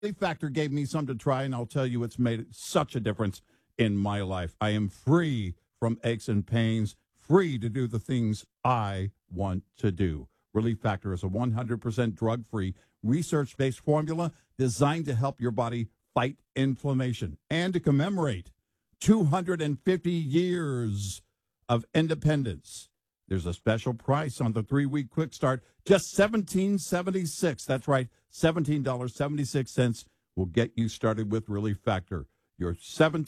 Relief Factor gave me some to try, and I'll tell you, it's made such a difference in my life. I am free from aches and pains, free to do the things I want to do. Relief Factor is a 100% drug-free, research-based formula designed to help your body fight inflammation and to commemorate 250 years of independence. There's a special price on the 3-week quick start, just $17.76. That's right, $17.76 will get you started with Relief Factor. Your